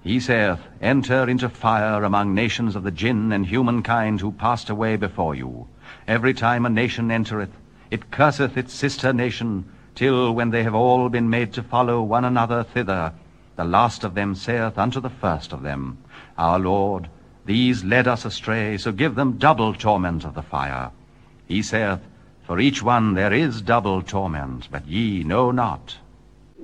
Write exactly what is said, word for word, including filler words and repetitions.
He saith, Enter into fire among nations of the jinn and humankind who passed away before you. Every time a nation entereth, it curseth its sister nation, till when they have all been made to follow one another thither, the last of them saith unto the first of them, Our Lord, these led us astray, so give them double torment of the fire. He saith, For each one there is double torment, but ye know not.